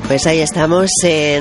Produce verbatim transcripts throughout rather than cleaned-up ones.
Pues ahí estamos en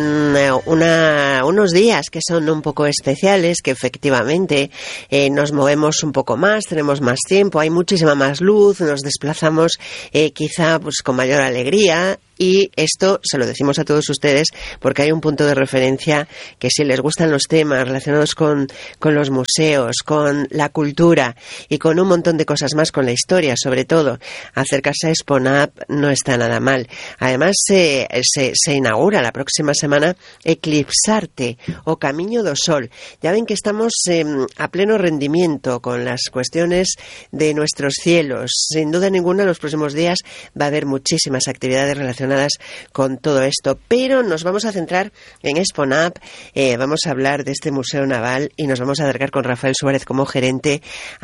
una, unos días que son un poco especiales, que efectivamente eh, nos movemos un poco más, tenemos más tiempo, hay muchísima más luz, nos desplazamos eh, quizá pues con mayor alegría. Y esto se lo decimos a todos ustedes porque hay un punto de referencia que si les gustan los temas relacionados con, con los museos, con la cultura y con un montón de cosas más, con la historia sobre todo, acercarse a Exponab no está nada mal. Además se, se, se inaugura la próxima semana Eclipsarte o Camiño do Sol. Ya ven que estamos eh, a pleno rendimiento con las cuestiones de nuestros cielos. Sin duda ninguna en los próximos días va a haber muchísimas actividades relacionadas con todo esto, pero nos vamos a centrar en Exponab, eh, vamos a hablar de este Museo Naval y nos vamos a acercar con Rafael Suárez como gerente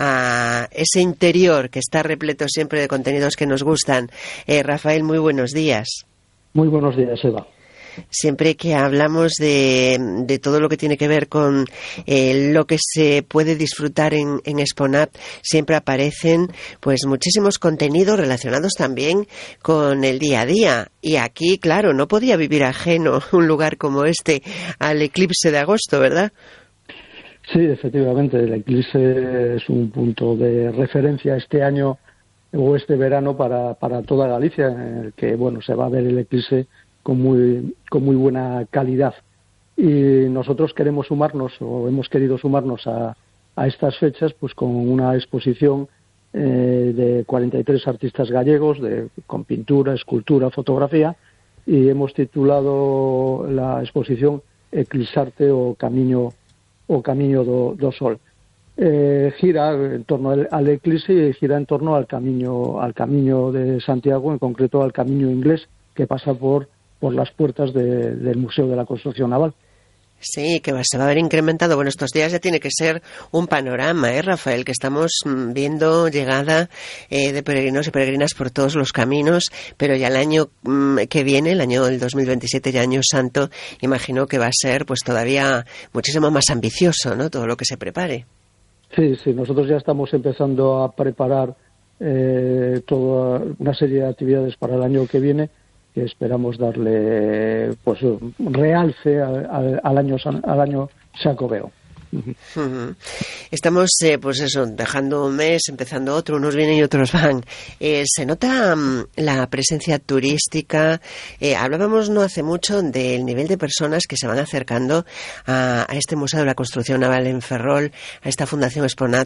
a ese interior que está repleto siempre de contenidos que nos gustan. Eh, Rafael, muy buenos días. Muy buenos días, Eva. Siempre que hablamos de, de todo lo que tiene que ver con eh, lo que se puede disfrutar en, en Exponab, siempre aparecen pues muchísimos contenidos relacionados también con el día a día. Y aquí, claro, no podía vivir ajeno un lugar como este al eclipse de agosto, ¿verdad? Sí, efectivamente, el eclipse es un punto de referencia este año o este verano para, para toda Galicia, en el que bueno se va a ver el eclipse con muy con muy buena calidad, y nosotros queremos sumarnos o hemos querido sumarnos a, a estas fechas pues con una exposición eh, de cuarenta y tres artistas gallegos de, con pintura, escultura, fotografía, y hemos titulado la exposición Eclipsarte o Camiño o Camiño do, do Sol. Eh, gira en torno al, al eclipse y gira en torno al camino al camino de Santiago, en concreto al camino inglés que pasa por por las puertas de, del Museo de la Construcción Naval. Sí, que se va a ver incrementado. Bueno, estos días ya tiene que ser un panorama, ¿eh, Rafael? Que estamos viendo llegada eh, de peregrinos y peregrinas por todos los caminos, pero ya el año mmm, que viene, el año del dos mil veintisiete, ya año santo, imagino que va a ser pues todavía muchísimo más ambicioso, ¿no? Todo lo que se prepare. Sí, sí, nosotros ya estamos empezando a preparar eh, toda una serie de actividades para el año que viene, que esperamos darle pues realce al, al, al año al año Xacobeo. Uh-huh. Estamos, eh, pues eso, dejando un mes, empezando otro, unos vienen y otros van. Eh, se nota um, la presencia turística. Eh, hablábamos no hace mucho del nivel de personas que se van acercando a, a este Museo de la Construcción Naval en Ferrol, a esta Fundación Exponab,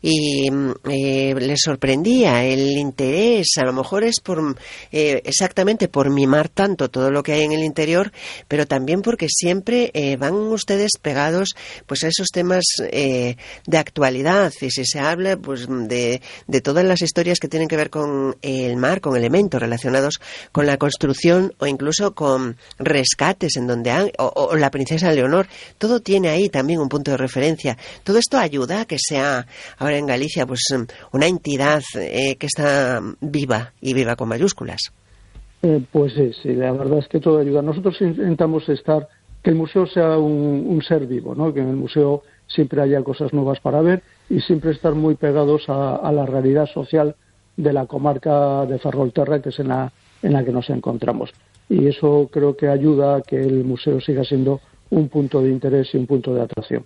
y eh, les sorprendía el interés. A lo mejor es por eh, exactamente por mimar tanto todo lo que hay en el interior, pero también porque siempre eh, van ustedes pegados pues a esos temas eh, de actualidad, y si se habla pues de, de todas las historias que tienen que ver con el mar, con elementos relacionados con la construcción o incluso con rescates en donde han, o, o la princesa Leonor, todo tiene ahí también un punto de referencia. Todo esto ayuda a que sea ahora en Galicia pues una entidad eh, que está viva, y viva con mayúsculas. Eh, pues sí, sí, la verdad es que todo ayuda. Nosotros intentamos estar que el museo sea un, un ser vivo, ¿no? Que en el museo siempre haya cosas nuevas para ver y siempre estar muy pegados a, a la realidad social de la comarca de Ferrolterra, que es en la, en la que nos encontramos. Y eso creo que ayuda a que el museo siga siendo un punto de interés y un punto de atracción.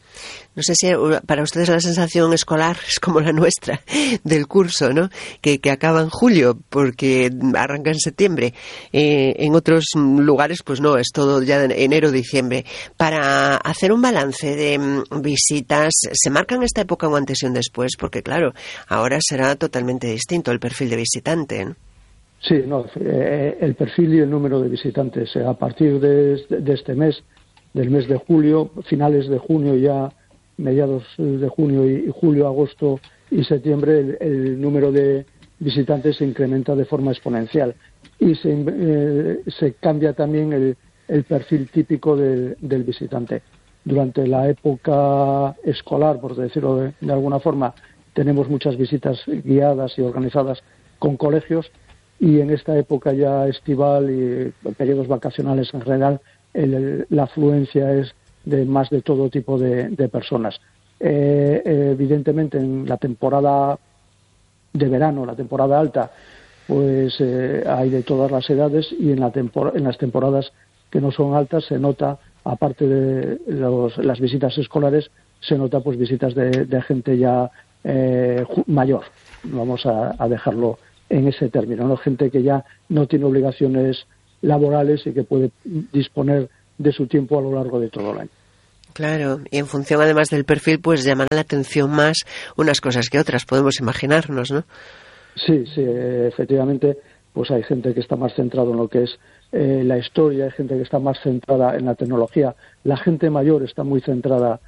No sé si para ustedes la sensación escolar es como la nuestra del curso, ¿no? Que, que acaba en julio porque arranca en septiembre. Eh, en otros lugares, pues no, es todo ya de enero, diciembre. Para hacer un balance de visitas, ¿se marcan esta época un antes y un después? Porque claro, ahora será totalmente distinto el perfil de visitante, ¿no? Sí, no, eh, el perfil y el número de visitantes. A partir de, de este mes, del mes de julio, finales de junio ya, mediados de junio y julio, agosto y septiembre, el, el número de visitantes se incrementa de forma exponencial y se, eh, se cambia también el, el perfil típico del, del visitante. Durante la época escolar, por decirlo de, de alguna forma, tenemos muchas visitas guiadas y organizadas con colegios, y en esta época ya estival y en periodos vacacionales en general, el, la afluencia es de más de todo tipo de, de personas. Eh, evidentemente en la temporada de verano, la temporada alta, pues eh, hay de todas las edades, y en, la tempor- en las temporadas que no son altas se nota, aparte de los, las visitas escolares, se nota pues visitas de, de gente ya eh, mayor, vamos a, a dejarlo en ese término, ¿no? Gente que ya no tiene obligaciones laborales y que puede disponer de su tiempo a lo largo de todo el año. Claro, y en función además del perfil, pues llaman la atención más unas cosas que otras, podemos imaginarnos, ¿no? Sí, sí, efectivamente, pues hay gente que está más centrada en lo que es eh, la historia, hay gente que está más centrada en la tecnología, la gente mayor está muy centrada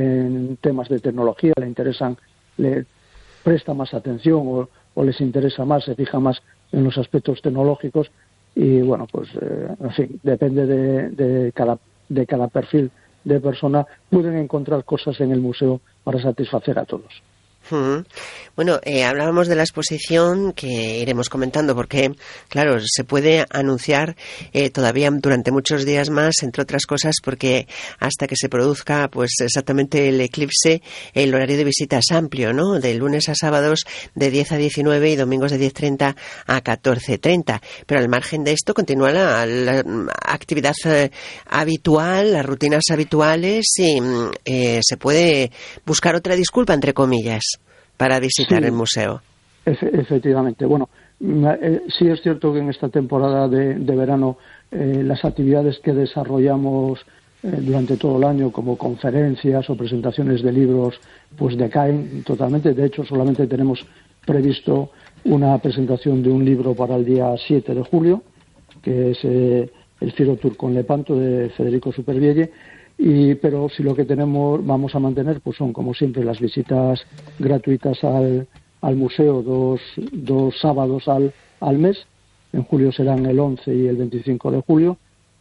en temas de tecnología, le interesan, le presta más atención o, o les interesa más, se fija más en los aspectos tecnológicos, y bueno, pues eh, en fin, depende de, de cada de cada perfil de persona, pueden encontrar cosas en el museo para satisfacer a todos. Uh-huh. Bueno, eh, hablábamos de la exposición que iremos comentando porque, claro, se puede anunciar eh, todavía durante muchos días más, entre otras cosas, porque hasta que se produzca pues exactamente el eclipse, el horario de visita es amplio, ¿no? De lunes a sábados de diez a diecinueve y domingos de diez treinta a catorce treinta. Pero al margen de esto continúa la, la actividad eh, habitual, las rutinas habituales, y eh, se puede buscar otra disculpa, entre comillas, para visitar sí, el museo. Efe, efectivamente. Bueno, eh, sí es cierto que en esta temporada de, de verano eh, las actividades que desarrollamos eh, durante todo el año, como conferencias o presentaciones de libros, pues decaen totalmente. De hecho, solamente tenemos previsto una presentación de un libro para el día siete de julio, que es eh, El Fiero Turco en Lepanto, de Federico Supervielle. Y, pero si lo que tenemos vamos a mantener pues son, como siempre, las visitas gratuitas al, al museo dos, dos sábados al, al mes. En julio serán el once y el veinticinco de julio,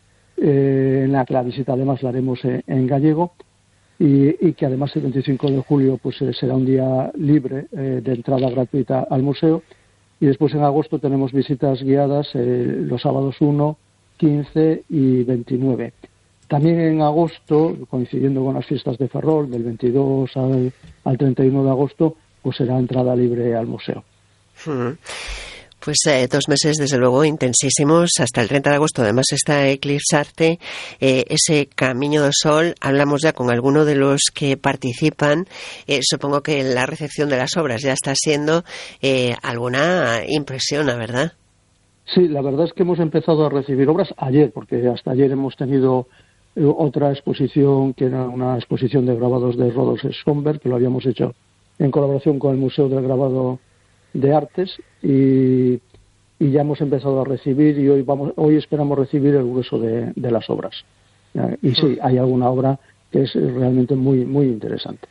eh, en la que la visita además la haremos en, en gallego, y, y que además el veinticinco de julio pues eh, será un día libre eh, de entrada gratuita al museo. Y después en agosto tenemos visitas guiadas eh, los sábados uno, quince y veintinueve. También en agosto, coincidiendo con las fiestas de Ferrol, del veintidós al, al treinta y uno de agosto, pues será entrada libre al museo. Pues eh, dos meses, desde luego, intensísimos. Hasta el treinta de agosto, además, está Eclipsarte, eh, ese Camiño do Sol. Hablamos ya con alguno de los que participan. Eh, supongo que la recepción de las obras ya está siendo eh, alguna impresión, ¿verdad? Sí, la verdad es que hemos empezado a recibir obras ayer, porque hasta ayer hemos tenido otra exposición, que era una exposición de grabados de Rodolf Schomberg, que lo habíamos hecho en colaboración con el Museo del Grabado de Artes, y, y ya hemos empezado a recibir, y hoy vamos hoy esperamos recibir el grueso de, de las obras. Y sí, hay alguna obra que es realmente muy muy interesante.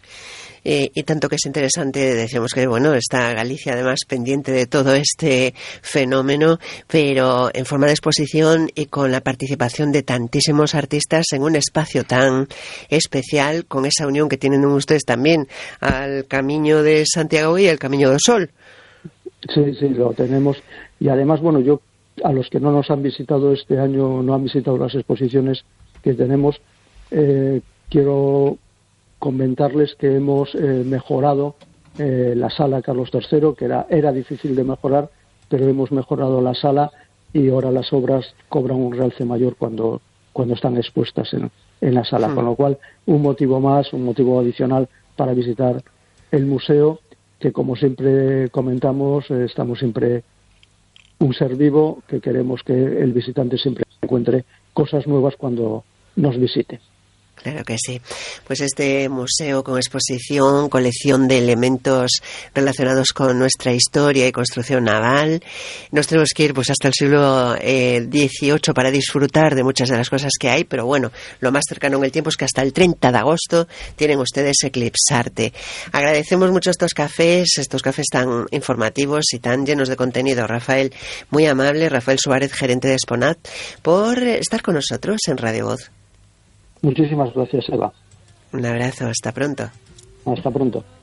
Eh, y tanto que es interesante, decíamos que bueno, está Galicia además pendiente de todo este fenómeno, pero en forma de exposición y con la participación de tantísimos artistas en un espacio tan especial, con esa unión que tienen ustedes también al Camiño de Santiago y el Camiño do Sol. Sí, sí, lo tenemos. Y además, bueno, yo, a los que no nos han visitado este año, no han visitado las exposiciones que tenemos, eh, quiero comentarles que hemos eh, mejorado eh, la sala Carlos tercero, que era, era difícil de mejorar, pero hemos mejorado la sala, y ahora las obras cobran un realce mayor cuando, cuando están expuestas en, en la sala, sí. Con lo cual un motivo más, un motivo adicional para visitar el museo, que como siempre comentamos, eh, estamos siempre un ser vivo, que queremos que el visitante siempre encuentre cosas nuevas cuando nos visite. Claro que sí. Pues este museo con exposición, colección de elementos relacionados con nuestra historia y construcción naval. Nos tenemos que ir pues hasta el siglo eh, dieciocho para disfrutar de muchas de las cosas que hay, pero bueno, lo más cercano en el tiempo es que hasta el treinta de agosto tienen ustedes Eclipsarte. Agradecemos mucho estos cafés, estos cafés tan informativos y tan llenos de contenido. Rafael, muy amable, Rafael Suárez, gerente de Exponat, por estar con nosotros en Radio Voz. Muchísimas gracias, Eva. Un abrazo, hasta pronto. Hasta pronto.